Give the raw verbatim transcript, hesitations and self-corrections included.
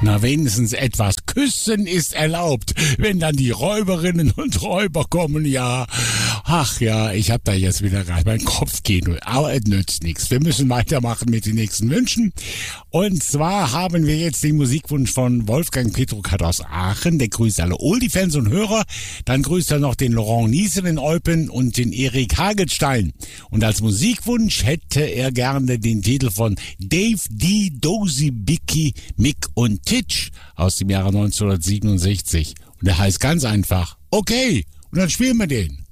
Na, wenigstens etwas küssen ist erlaubt, wenn dann die Räuberinnen und Räuber kommen, ja. Ach ja, ich hab da jetzt wieder rein, mein Kopf geht nur, aber es nützt nichts. Wir müssen weitermachen mit den nächsten Wünschen. Und zwar haben wir jetzt den Musikwunsch von Wolfgang Petrokat aus Aachen. Der grüßt alle Oldie-Fans und Hörer. Dann grüßt er noch den Laurent Niesen in Eupen und den Erik Hagelstein. Und als Musikwunsch hätte er gerne den Titel von Dave D. Dozy, Bicky, Mick und Titch aus dem Jahre neunzehnhundertsiebenundsechzig. Und der heißt ganz einfach, okay, und dann spielen wir den.